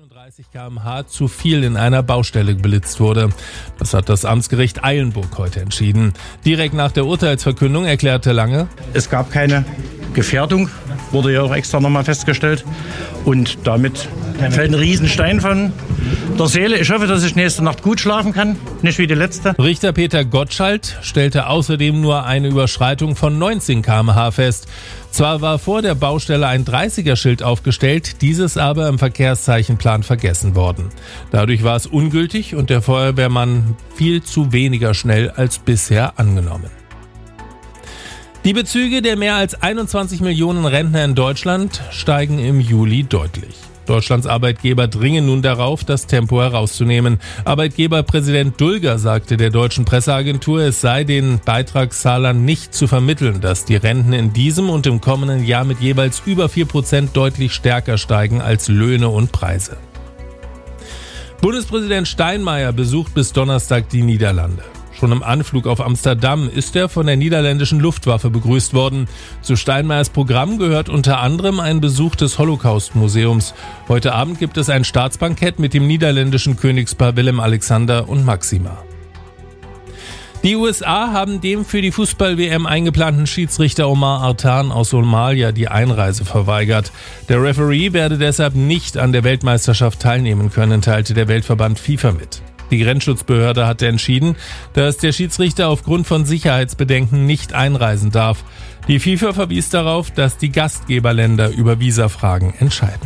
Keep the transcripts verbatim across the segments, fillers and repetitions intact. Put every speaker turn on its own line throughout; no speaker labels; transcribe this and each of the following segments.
siebenunddreißig Kilometer pro Stunde zu viel in einer Baustelle blitzt wurde. Das hat das Amtsgericht Eilenburg heute entschieden. Direkt nach der Urteilsverkündung erklärte Lange:
Es gab keine Gefährdung, wurde ja auch extra nochmal festgestellt. Und damit fällt ein Riesenstein von der Seele. Ich hoffe, dass ich nächste Nacht gut schlafen kann, nicht wie die letzte.
Richter Peter Gottschalk stellte außerdem nur eine Überschreitung von neunzehn Kilometer pro Stunde fest. Zwar war vor der Baustelle ein dreißiger-Schild aufgestellt, dieses aber im Verkehrszeichenplan vergessen worden. Dadurch war es ungültig und der Feuerwehrmann viel zu weniger schnell als bisher angenommen. Die Bezüge der mehr als einundzwanzig Millionen Rentner in Deutschland steigen im Juli deutlich. Deutschlands Arbeitgeber dringen nun darauf, das Tempo herauszunehmen. Arbeitgeberpräsident Dulger sagte der deutschen Presseagentur, es sei den Beitragszahlern nicht zu vermitteln, dass die Renten in diesem und im kommenden Jahr mit jeweils über vier Prozent deutlich stärker steigen als Löhne und Preise. Bundespräsident Steinmeier besucht bis Donnerstag die Niederlande. Schon im Anflug auf Amsterdam ist er von der niederländischen Luftwaffe begrüßt worden. Zu Steinmeiers Programm gehört unter anderem ein Besuch des Holocaust-Museums. Heute Abend gibt es ein Staatsbankett mit dem niederländischen Königspaar Willem Alexander und Maxima. Die U S A haben dem für die Fußball-W M eingeplanten Schiedsrichter Omar Artan aus Somalia die Einreise verweigert. Der Referee werde deshalb nicht an der Weltmeisterschaft teilnehmen können, teilte der Weltverband FIFA mit. Die Grenzschutzbehörde hatte entschieden, dass der Schiedsrichter aufgrund von Sicherheitsbedenken nicht einreisen darf. Die FIFA verwies darauf, dass die Gastgeberländer über Visafragen entscheiden.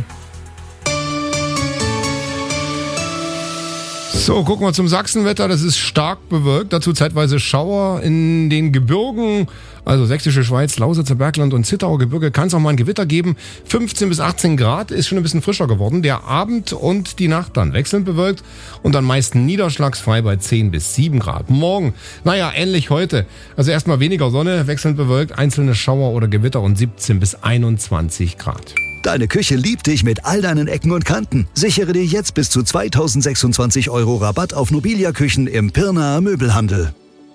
So, gucken wir zum Sachsenwetter. Das ist stark bewölkt, dazu zeitweise Schauer in den Gebirgen, also Sächsische Schweiz, Lausitzer Bergland und Zittauer Gebirge. Kann es auch mal ein Gewitter geben. fünfzehn bis achtzehn Grad, ist schon ein bisschen frischer geworden. Der Abend und die Nacht dann wechselnd bewölkt und dann meist niederschlagsfrei bei zehn bis sieben Grad. Morgen, naja, ähnlich heute. Also erstmal weniger Sonne, wechselnd bewölkt, einzelne Schauer oder Gewitter und siebzehn bis einundzwanzig Grad.
Deine Küche liebt dich mit all deinen Ecken und Kanten. Sichere dir jetzt bis zu zweitausendsechsundzwanzig Euro Rabatt auf Nobilia-Küchen im Pirnaer Möbelhandel.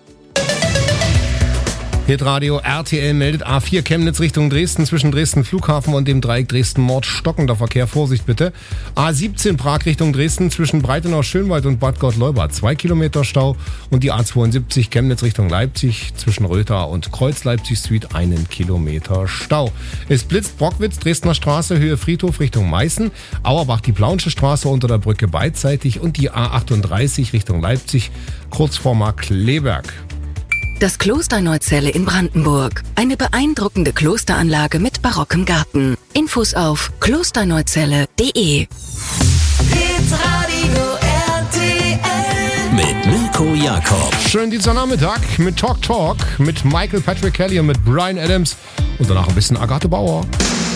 Hitradio R T L meldet A vier Chemnitz Richtung Dresden zwischen Dresden Flughafen und dem Dreieck Dresden-Nord stockender Verkehr. Vorsicht bitte. A siebzehn Prag Richtung Dresden zwischen Breitenau-Schönwald und Bad Gott-Leubad zwei Kilometer Stau und die A zweiundsiebzig Chemnitz Richtung Leipzig zwischen Rötha und Kreuz Leipzig Süd einen Kilometer Stau. Es blitzt Brockwitz, Dresdner Straße, Höhe Friedhof Richtung Meißen, Auerbach die Plaunsche Straße unter der Brücke beidseitig und die A achtunddreißig Richtung Leipzig kurz vor Markkleeberg.
Das Kloster Neuzelle in Brandenburg. Eine beeindruckende Klosteranlage mit barockem Garten. Infos auf klosterneuzelle punkt de.
Hitradio R T L
Mit Mirko Jakob.
Schönen Dienstagnachmittag mit Talk Talk mit Michael Patrick Kelly und mit Bryan Adams und danach ein bisschen Agathe Bauer.